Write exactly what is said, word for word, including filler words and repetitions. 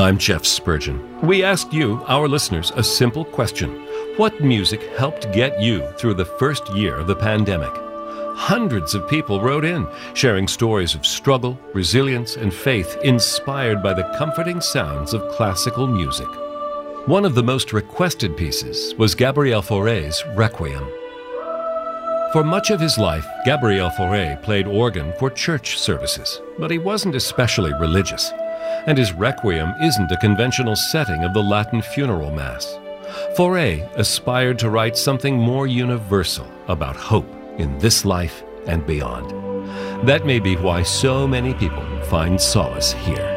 I'm Jeff Spurgeon. We asked you, our listeners, a simple question. What music helped get you through the first year of the pandemic? Hundreds of people wrote in, sharing stories of struggle, resilience, and faith inspired by the comforting sounds of classical music. One of the most requested pieces was Gabriel Fauré's Requiem. For much of his life, Gabriel Fauré played organ for church services, but he wasn't especially religious, and his Requiem isn't a conventional setting of the Latin funeral mass. Fauré aspired to write something more universal about hope in this life and beyond. That may be why so many people find solace here.